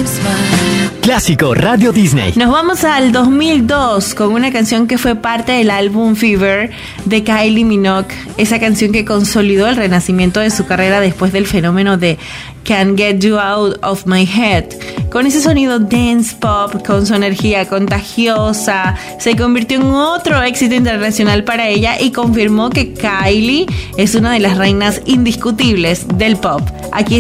Clásico Radio Disney. Nos vamos al 2002 con una canción que fue parte del álbum Fever de Kylie Minogue. Esa canción que consolidó el renacimiento de su carrera después del fenómeno de Can't Get You Out of My Head. Con ese sonido dance pop, con su energía contagiosa, se convirtió en otro éxito internacional para ella y confirmó que Kylie es una de las reinas indiscutibles del pop. Aquí